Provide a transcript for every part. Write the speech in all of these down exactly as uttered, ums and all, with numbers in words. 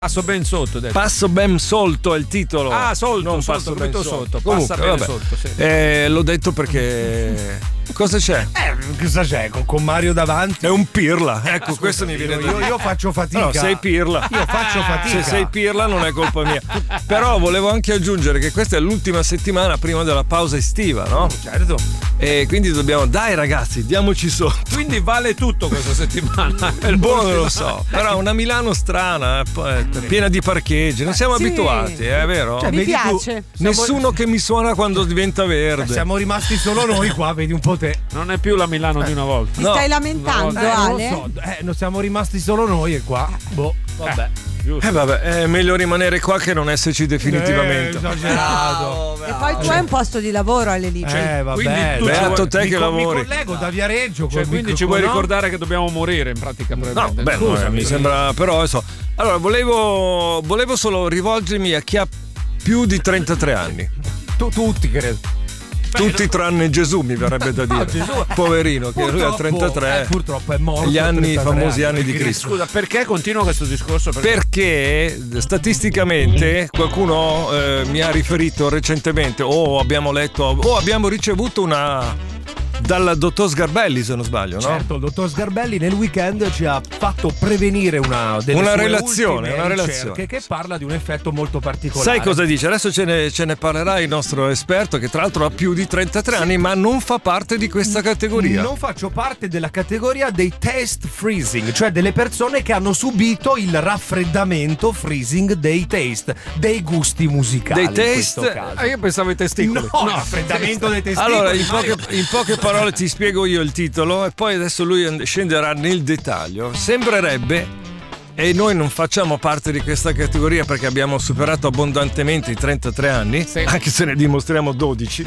Passo ben sotto, detto. Passo ben solto è il titolo. Ah, solto, non solto, passo ben sotto. sotto. Passa Comunque, bene vabbè. sotto, sì. Eh, l'ho detto perché cosa c'è? Eh, cosa c'è? Con, con Mario davanti? È un pirla. Ecco, questo mi viene Io, da io, dire. io faccio fatica. No, sei pirla. Io faccio fatica. Se sei pirla non è colpa mia. Però volevo anche aggiungere che questa è l'ultima settimana prima della pausa estiva, no? Certo. E quindi dobbiamo, dai ragazzi, diamoci sotto. Quindi vale tutto questa settimana. Boh, non lo so. Però una Milano strana, eh, piena di parcheggi. Non siamo Sì. abituati, è vero? Cioè, Mi vedi tu, piace. Nessuno che mi suona quando diventa verde. Siamo rimasti solo noi qua, vedi un po' te. Non è più la Milano di una volta. Ti No. stai lamentando, Eh, non Ale? lo so, eh, non siamo rimasti solo noi e qua. Boh, vabbè. Giusto. Eh vabbè, è meglio rimanere qua che non esserci definitivamente. Eh, esagerato. E poi tu hai un posto di lavoro, Ale lì. Eh, vabbè. Quindi tu ci Beato vuoi- te mi, che co- lavori. Mi collego da Viareggio. Cioè, col quindi micro- ci vuoi no? ricordare che dobbiamo morire in pratica? No, probabilmente. beh, no, Scusami. mi sembra però adesso. Allora, volevo, volevo solo rivolgermi a chi ha più di trentatré anni. Tu, tutti, credo. Tutti tranne Gesù, mi verrebbe da dire. No, Gesù- Poverino, che lui ha Purtroppo- trentatré. eh, purtroppo è morto. Gli a anni, i trentatré famosi anni di Cristo. Scusa, perché continua questo discorso? Perché... Perché statisticamente qualcuno eh, mi ha riferito recentemente, o abbiamo letto, o abbiamo ricevuto una dal dottor Sgarbelli, se non sbaglio, no? Certo, il dottor Sgarbelli nel weekend ci ha fatto prevenire una delle Una sue relazione, ultime una ricerche relazione. che parla di un effetto molto particolare. Sai cosa dice? Adesso ce ne, ce ne parlerà il nostro esperto, che tra l'altro ha più di trentatré anni, ma non fa parte di questa categoria. Non faccio parte della categoria dei taste freezing, cioè delle persone che hanno subito il raffreddamento freezing dei taste, dei gusti musicali. Dei in taste? questo caso. Ah, io pensavo ai testicoli. No, raffreddamento dei testicoli. Allora, in Mario. poche, in poche parole ti spiego io il titolo e poi adesso lui and- scenderà nel dettaglio. Sembrerebbe, e noi non facciamo parte di questa categoria perché abbiamo superato abbondantemente i trentatré anni, Sì. anche se ne dimostriamo dodici,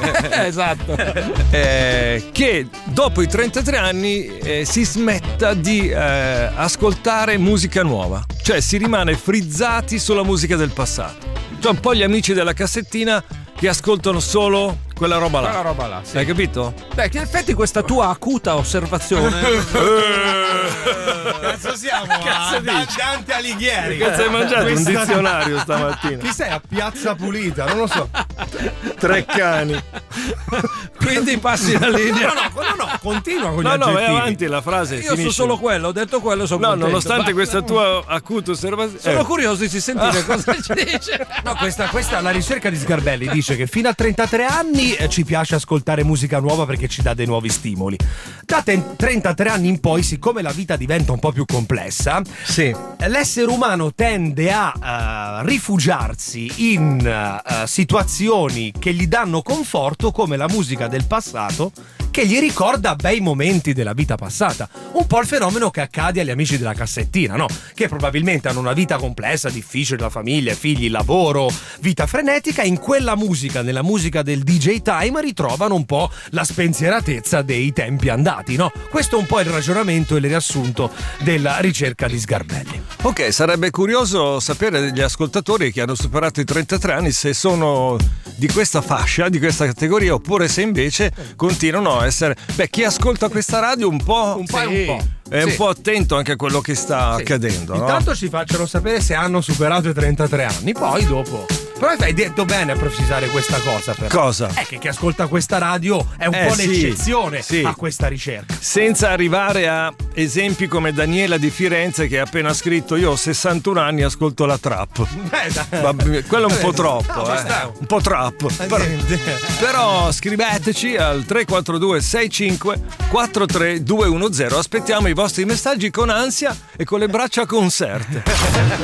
Esatto. eh, che dopo i trentatré anni eh, si smetta di eh, ascoltare musica nuova, cioè si rimane frizzati sulla musica del passato. Cioè un po' gli amici della cassettina che ascoltano solo quella roba là. Quella roba là, sì. Hai capito? Beh, che in effetti questa tua acuta osservazione. Cazzo siamo Cazzo a dici? Dante Alighieri. Cazzo hai mangiato un Questa- dizionario stamattina? Chi sei a Piazza Pulita? Non lo so. Tre cani. Quindi passi la linea. No, no, no, no, continua con gli No, no, vai aggettivi. avanti la frase. Io so finisce. solo quello, ho detto quello, sono No, contento. nonostante Basta. questa tua acuta osservazione. Sono eh, curioso di sentire cosa ci dice. No, questa, questa la ricerca di Sgarbelli dice che fino a trentatré anni eh, ci piace ascoltare musica nuova perché ci dà dei nuovi stimoli. Da ten- trentatré anni in poi, siccome la vita diventa un po' più complessa, Sì. l'essere umano tende a eh, rifugiarsi in eh, situazioni che gli danno conforto, come la musica del passato che gli ricorda bei momenti della vita passata. Un po' il fenomeno che accade agli amici della cassettina, no? Che probabilmente hanno una vita complessa, difficile, la famiglia, figli, lavoro, vita frenetica, e in quella musica, nella musica del D J Time, ritrovano un po' la spensieratezza dei tempi andati, no? Questo è un po' il ragionamento e il riassunto della ricerca di Sgarbelli. Ok, sarebbe curioso sapere degli ascoltatori che hanno superato i trentatré anni se sono di questa fascia, di questa categoria, oppure se invece continuano a essere. Beh, chi ascolta questa radio un po', Un po' e un po'. è un Sì. po' attento anche a quello che sta Sì. accadendo, no? Intanto ci facciano sapere se hanno superato i trentatré anni, poi dopo. Però hai detto bene a precisare questa cosa, però. Cosa? È che chi ascolta questa radio è un Eh, po' sì, l'eccezione sì. a questa ricerca. Senza arrivare a esempi come Daniela di Firenze che ha appena scritto: io ho sessantuno anni e ascolto la trap. Eh, dai. Vabbè, quello è un po' No, troppo, ma eh. sta- un po' troppo. Però, però scriveteci al tre quattro due sei cinque quattro tre due uno zero. Aspettiamo i vostri messaggi con ansia e con le braccia conserte.